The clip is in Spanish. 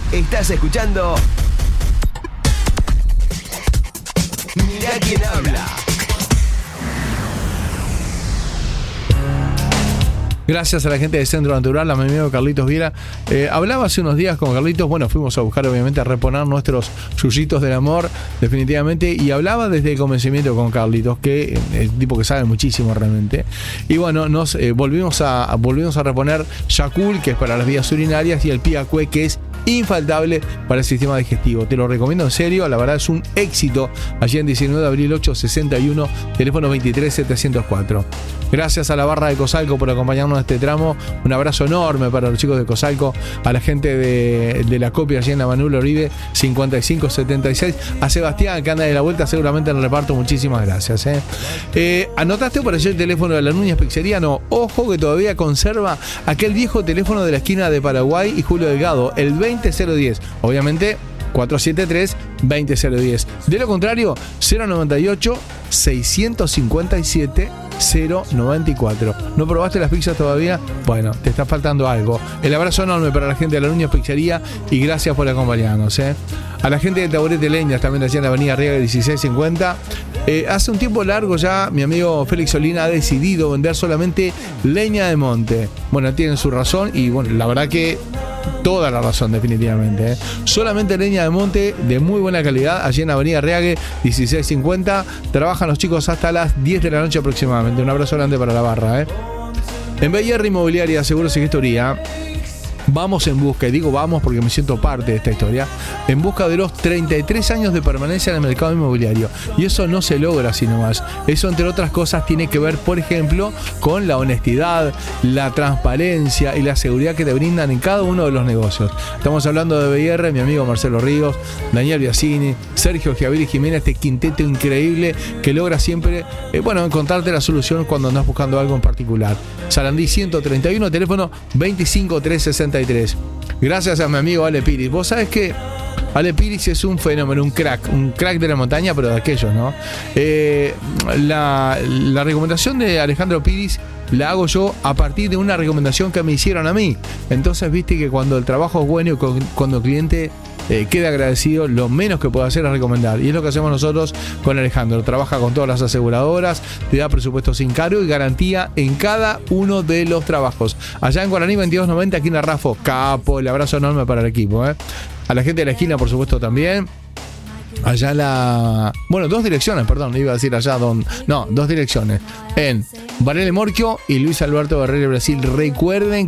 Estás escuchando Mirá quién habla. Gracias a la gente de Centro Natural, a mi amigo Carlitos Viera. Hablaba hace unos días con Carlitos, bueno, fuimos a buscar obviamente a reponer nuestros yuyitos del amor, definitivamente, y hablaba desde el convencimiento con Carlitos, que es un tipo que sabe muchísimo realmente. Y bueno, nos volvimos a reponer Yakult, que es para las vías urinarias, y el Piacue, que es infaltable para el sistema digestivo. Te lo recomiendo en serio, la verdad es un éxito. Allí en 19 de abril 861, teléfono 23704. Gracias a la barra de Cosalco por acompañarnos en este tramo. Un abrazo enorme para los chicos de Cosalco, a la gente de la copia allí en la Manuel Oribe 5576, a Sebastián que anda de la vuelta seguramente en el reparto. Muchísimas gracias. ¿Anotaste por allí el teléfono de la Núñez Pizzería? No, ojo que todavía conserva aquel viejo teléfono de la esquina de Paraguay y Julio Delgado, el 20010, obviamente 473-20010. De lo contrario, 098 657 094. ¿No probaste las pizzas todavía? Bueno, te está faltando algo. El abrazo enorme para la gente de la Núñez Pizzería y gracias por acompañarnos. A la gente de Taburete Leñas, también allá en la avenida Arriaga 1650. Hace un tiempo largo ya mi amigo Félix Solina ha decidido vender solamente leña de monte. Bueno, tienen su razón y bueno, la verdad que toda la razón definitivamente. Solamente leña de monte de muy buena calidad, allí en avenida Arriague 1650. Trabajan los chicos hasta las 10 de la noche aproximadamente. Un abrazo grande para la barra. En BR Inmobiliaria, Seguros y Gestoría, vamos en busca, y digo vamos porque me siento parte de esta historia, en busca de los 33 años de permanencia en el mercado inmobiliario. Y eso no se logra así nomás. Eso, entre otras cosas, tiene que ver, por ejemplo, con la honestidad, la transparencia y la seguridad que te brindan en cada uno de los negocios. Estamos hablando de BR, mi amigo Marcelo Ríos, Daniel Biasini, Sergio Giavili Jiménez, este quinteto increíble que logra siempre, encontrarte la solución cuando andas buscando algo en particular. Sarandí 131, teléfono 25363. Gracias a mi amigo Ale Piris. Vos sabés que Ale Piris es un fenómeno, un crack de la montaña, pero de aquellos, ¿no? La recomendación de Alejandro Piris la hago yo a partir de una recomendación que me hicieron a mí. Entonces, viste que cuando el trabajo es bueno y cuando el cliente queda agradecido, lo menos que puede hacer es recomendar. Y es lo que hacemos nosotros con Alejandro. Trabaja con todas las aseguradoras, te da presupuesto sin cargo y garantía en cada uno de los trabajos. Allá en Guaraní 2290, aquí en Arrafo, capo. El abrazo enorme para el equipo. A la gente de la esquina, por supuesto, también. Allá dos direcciones, iba a decir allá dos direcciones. En Varela Morquio y Luis Alberto Barrera Brasil. Recuerden